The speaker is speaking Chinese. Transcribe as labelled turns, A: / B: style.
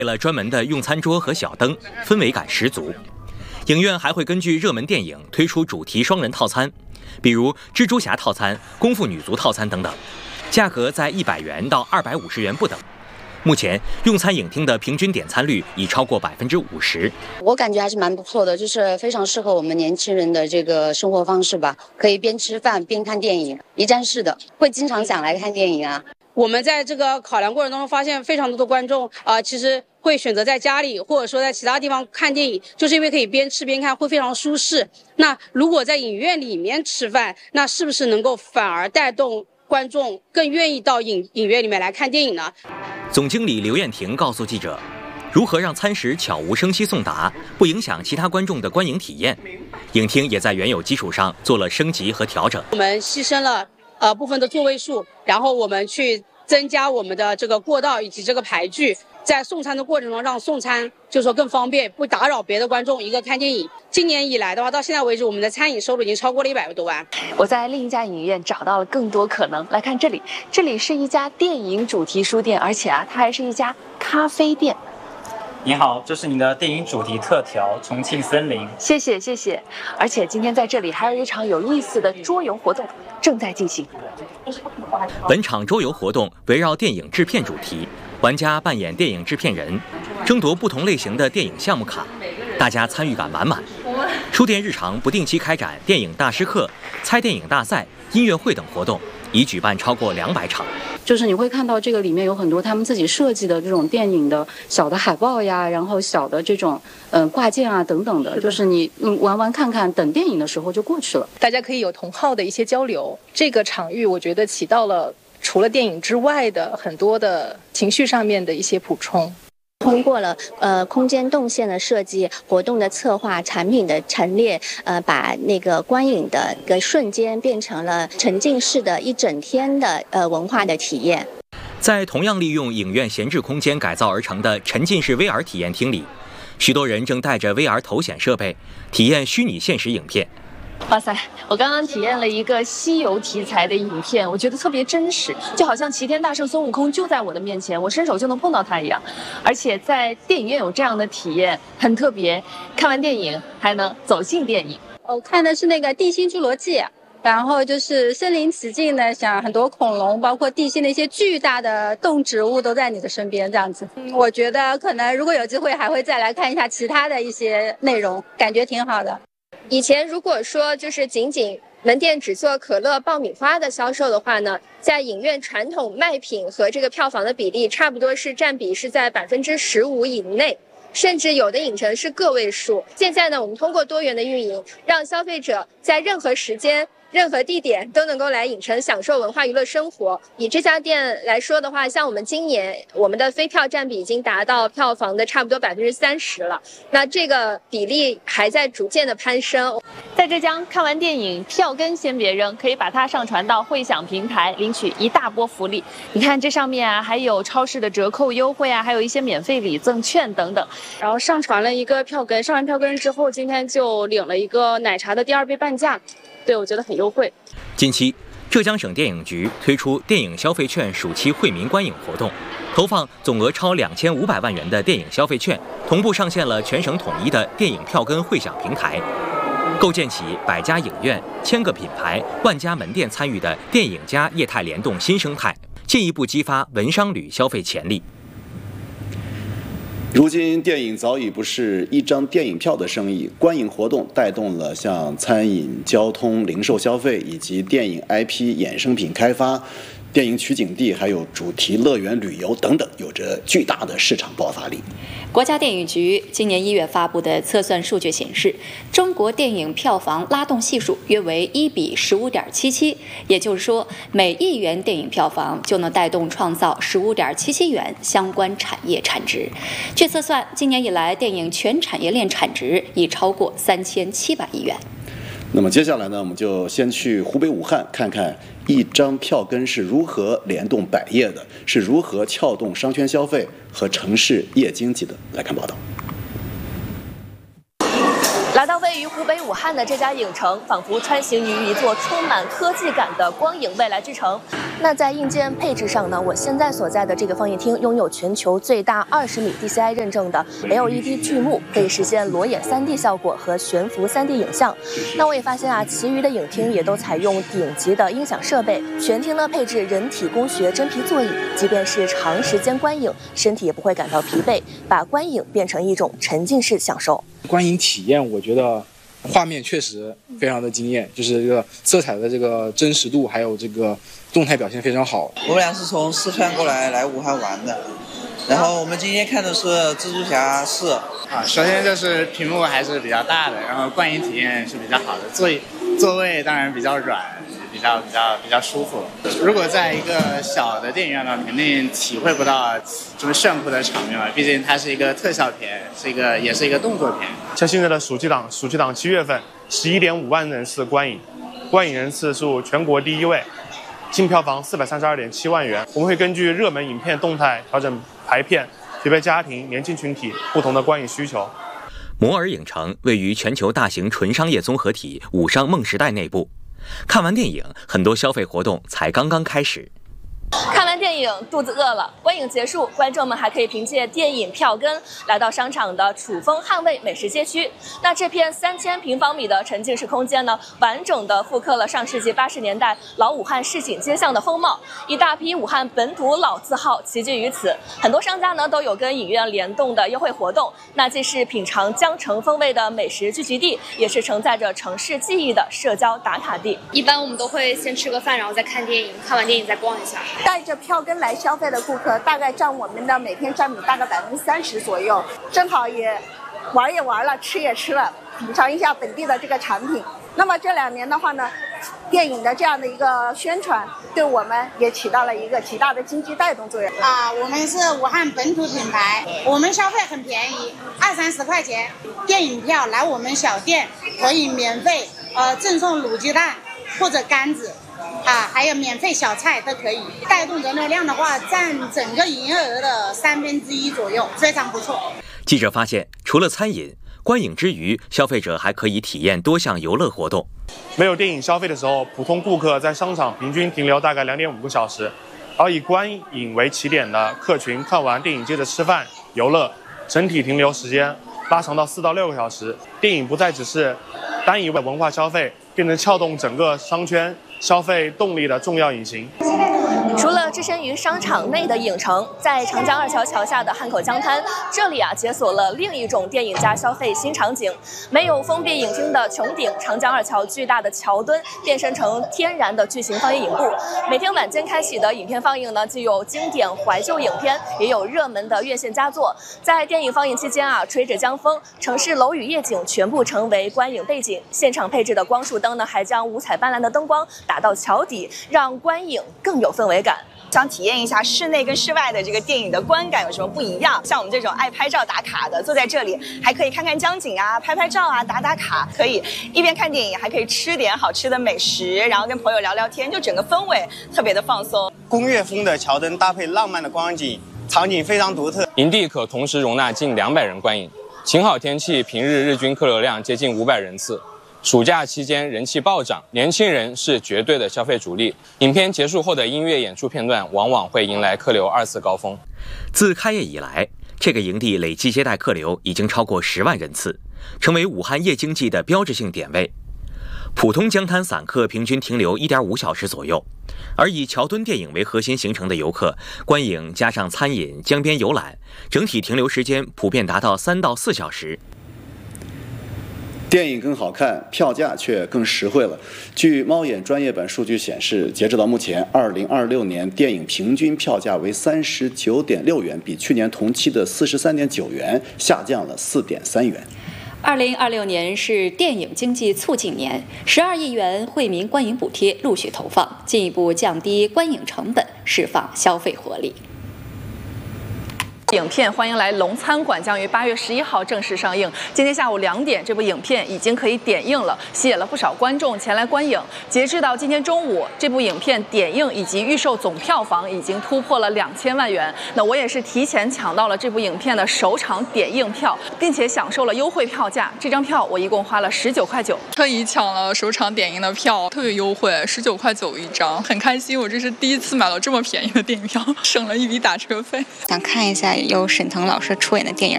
A: 了专门的用餐桌和小灯，氛围感十足。影院还会根据热门电影推出主题双人套餐，比如蜘蛛侠套餐、功夫女足套餐等等，价格在100元到250元不等。目前用餐影厅的平均点餐率已超过50%，
B: 我感觉还是蛮不错的，就是非常适合我们年轻人的这个生活方式吧，可以边吃饭边看电影，一站式的，会经常想来看电影啊。
C: 我们在这个考量过程当中发现，非常多的观众其实会选择在家里或者说在其他地方看电影，就是因为可以边吃边看，会非常舒适。那如果在影院里面吃饭，那是不是能够反而带动观众更愿意到影院里面来看电影呢？
A: 总经理刘艳婷告诉记者，如何让餐食悄无声息送达，不影响其他观众的观影体验，影厅也在原有基础上做了升级和调整。
C: 我们牺牲了部分的座位数，然后我们去增加我们的这个过道以及这个排距，在送餐的过程中让送餐就是说更方便，不打扰别的观众一个看电影。今年以来的话，到现在为止，我们的餐饮收入已经超过了100多万。
D: 我在另一家影院找到了更多可能。来看这里，这里是一家电影主题书店，而且它还是一家咖啡店。
E: 您好，这是您的电影主题特调《重庆森林》。
D: 谢谢谢谢。而且今天在这里还有一场有意思的桌游活动正在进行。
A: 本场桌游活动围绕电影制片主题，玩家扮演电影制片人，争夺不同类型的电影项目卡，大家参与感满满。书店日常不定期开展电影大师课、猜电影大赛、音乐会等活动，已举办超过200场。
F: 就是你会看到这个里面有很多他们自己设计的这种电影的小的海报呀，然后小的这种挂件啊等等的，就是你玩玩看看，等电影的时候就过去了。
G: 大家可以有同好的一些交流，这个场域我觉得起到了除了电影之外的很多的情绪上面的一些补充。
H: 通过了空间动线的设计、活动的策划、产品的陈列，把那个观影的一个瞬间变成了沉浸式的一整天的文化的体验。
A: 在同样利用影院闲置空间改造而成的沉浸式 VR 体验厅里，许多人正带着 VR 头显设备体验虚拟现实影片。
D: 哇塞，我刚刚体验了一个西游题材的影片，我觉得特别真实，就好像齐天大圣孙悟空就在我的面前，我伸手就能碰到他一样。而且在电影院有这样的体验很特别，看完电影还能走进电影。
I: 我看的是那个《地心侏罗纪》，然后就是身临其境的，想很多恐龙，包括地心的一些巨大的动植物都在你的身边这样子。我觉得可能如果有机会还会再来看一下其他的一些内容，感觉挺好的。
H: 以前如果说就是仅仅门店只做可乐、爆米花的销售的话呢，在影院传统卖品和这个票房的比例差不多是占比是在15%以内，甚至有的影城是个位数。现在呢，我们通过多元的运营，让消费者在任何时间、任何地点都能够来影城享受文化娱乐生活。以这家店来说的话，像我们今年我们的非票占比已经达到票房的差不多30%了，那这个比例还在逐渐的攀升。
D: 在浙江看完电影，票根先别扔，可以把它上传到汇享平台，领取一大波福利。你看这上面啊，还有超市的折扣优惠啊，还有一些免费礼赠券等等。
F: 然后上传了一个票根，上完票根之后，今天就领了一个奶茶的第2倍半价。对，我觉得很优惠。
A: 近期，浙江省电影局推出电影消费券暑期惠民观影活动，投放总额超2500万元的电影消费券，同步上线了全省统一的电影票根汇享平台，构建起100家影院、1000个品牌、万家门店参与的电影加业态联动新生态，进一步激发文商旅消费潜力。
J: 如今，电影早已不是一张电影票的生意，观影活动带动了像餐饮、交通、零售消费以及电影 IP 衍生品开发、电影取景地，还有主题乐园旅游等等，有着巨大的市场爆发力。
K: 国家电影局今年1月发布的测算数据显示，中国电影票房拉动系数约为1比15.77，也就是说，每1元电影票房就能带动创造15.77元相关产业产值。据测算，今年以来电影全产业链产值已超过3700亿元。
J: 那么接下来呢，我们就先去湖北武汉看看一张票根是如何联动百业的，是如何撬动商圈消费和城市夜经济的。来看报道。
D: 来到位于湖北武汉的这家影城，仿佛穿行于一座充满科技感的光影未来之城。那在硬件配置上呢，我现在所在的这个放映厅拥有全球最大20米 DCI 认证的 LED 巨幕，可以实现裸眼3D 效果和悬浮3D 影像。那我也发现啊，其余的影厅也都采用顶级的音响设备，全厅呢配置人体工学真皮座椅，即便是长时间观影，身体也不会感到疲惫，把观影变成一种沉浸式享受。
L: 观影体验，我觉得画面确实非常的惊艳，就是这个色彩的这个真实度，还有这个动态表现非常好。
M: 我们俩是从四川过来武汉玩的，然后我们今天看的是蜘蛛侠4。
N: 首先就是屏幕还是比较大的，然后观影体验是比较好的，座位当然比较软，比较舒服。如果在一个小的电影院呢，肯定体会不到这么炫酷的场面了，毕竟它是一个特效片，也是一个动作片。
O: 像现在的暑期档7月份11.5万人次观影人次数全国第1位，净票房432.7万元。我们会根据热门影片动态调整排片，匹配家庭、年轻群体不同的观影需求。
A: 摩尔影城位于全球大型纯商业综合体武商梦时代内部。看完电影，很多消费活动才刚刚开始。
D: 看完电影，肚子饿了。观影结束，观众们还可以凭借电影票根来到商场的楚风汉味美食街区。那这片3000平方米的沉浸式空间呢，完整的复刻了上世纪80年代老武汉市井街巷的风貌，一大批武汉本土老字号齐聚于此。很多商家呢都有跟影院联动的优惠活动，那既是品尝江城风味的美食聚集地，也是承载着城市记忆的社交打卡地。
P: 一般我们都会先吃个饭，然后再看电影，看完电影再逛一下。
Q: 带着票根来消费的顾客大概占我们的每天占比大概30%左右，正好也玩也玩了，吃也吃了，品尝一下本地的这个产品。那么这2年的话呢，电影的这样的一个宣传对我们也起到了一个极大的经济带动作用。
R: 我们是武汉本土品牌，我们消费很便宜，20-30块钱电影票来我们小店可以免费赠送卤鸡蛋或者杆子。还有免费小菜都可以，带动人流量的话，占整个营业额的1/3左右，非常不错。
A: 记者发现，除了餐饮、观影之余，消费者还可以体验多项游乐活动。
O: 没有电影消费的时候，普通顾客在商场平均停留大概2.5个小时，而以观影为起点的客群看完电影接着吃饭、游乐，整体停留时间拉长到4到6个小时。电影不再只是单一文化消费，变成撬动整个商圈消费动力的重要引擎。
D: 除了置身于商场内的影城，在长江2桥桥下的汉口江滩，这里解锁了另一种电影加消费新场景。没有封闭影厅的穹顶，长江2桥巨大的桥墩变身成天然的巨型放映影布。每天晚间开启的影片放映呢，既有经典怀旧影片，也有热门的院线佳作。在电影放映期间吹着江风，城市楼宇夜景全部成为观影背景。现场配置的光束灯呢，还将五彩斑斓的灯光打到桥底，让观影更有氛围感。
S: 想体验一下室内跟室外的这个电影的观感有什么不一样。像我们这种爱拍照打卡的，坐在这里还可以看看江景拍拍照打卡，可以一边看电影还可以吃点好吃的美食，然后跟朋友聊聊天，就整个氛围特别的放松。
T: 工业风的桥灯搭配浪漫的光景，场景非常独特。
U: 营地可同时容纳近200人观影，晴好天气，平日日均客流量接近500人次。暑假期间人气暴涨，年轻人是绝对的消费主力。影片结束后的音乐演出片段往往会迎来客流2次高峰。
A: 自开业以来，这个营地累计接待客流已经超过10万人次，成为武汉夜经济的标志性点位。普通江滩散客平均停留1.5小时左右，而以桥墩电影为核心形成的游客观影加上餐饮、江边游览，整体停留时间普遍达到3到4小时。
J: 电影更好看，票价却更实惠了。据猫眼专业版数据显示，截止到目前，2026年电影平均票价为39.6元，比去年同期的43.9元下降了4.3元。
K: 2026年是电影经济促进年，12亿元惠民观影补贴陆续投放，进一步降低观影成本，释放消费活力。
D: 影片《欢迎来龙餐馆》将于8月11号正式上映。今天下午2点，这部影片已经可以点映了，吸引了不少观众前来观影。截至到今天中午，这部影片点映以及预售总票房已经突破了2000万元。那我也是提前抢到了这部影片的首场点映票，并且享受了优惠票价。这张票我一共花了19.9块。
B: 特意抢了首场点映的票，特别优惠，19.9块一张，很开心。我这是第一次买到这么便宜的电影票，省了一笔打车费。
V: 想看一下由沈腾老师出演的电影